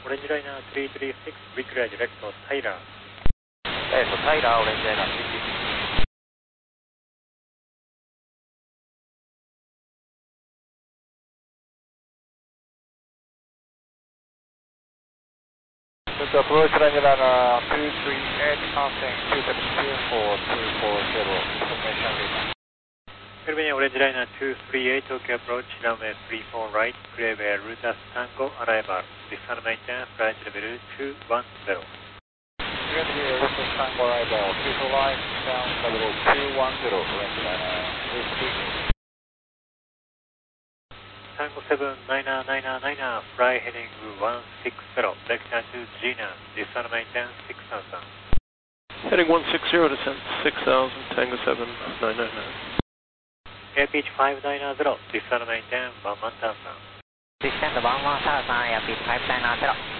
オレンジライナー336、We clear direct Tyler。 タイラー、オレンジライナー336。Approach Rangelana 238, passing 2724240, information return. ペルベニアオレンジライナー238、Tokyo approach, runway 34 right, clear where Rutas Tango, arrival, descend maintenance, flight level 210. Clear Rutas Tango, arrival, 34 right, down level 210, Rangelana 238. Tango 7, Niner, fly heading 160, vector to Gina, descend maintenance 6000. Heading 160, descent 6000, Tango 7, 999. Airpitch 590, descend maintain 11000. Descend 11000, Airpitch 590.